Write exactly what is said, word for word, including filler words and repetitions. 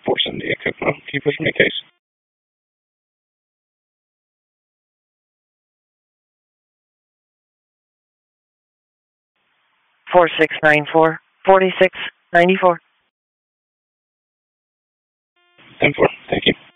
four seventy Echo. Can you push me a case? four six nine four, four six nine four. ten four, thank you.